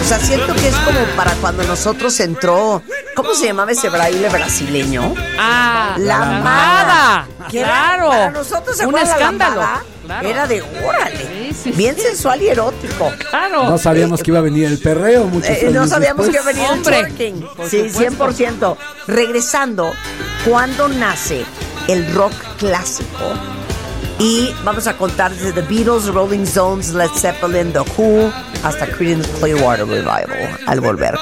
O sea, siento que es como para cuando nosotros entró, ¿cómo se llamaba ese baile brasileño? Ah, lambada. Claro. Para nosotros se un escándalo. Claro. Era de órale. Sí, bien sensual y erótico. Claro. No sabíamos que iba a venir el perreo muchos años no sabíamos después. que iba a venir el twerking. Sí, 100%. Regresando, ¿cuándo nace el rock clásico? Y vamos a contar desde The Beatles, Rolling Stones, Led Zeppelin, The Who, hasta Creedence Clearwater Revival. Al volver,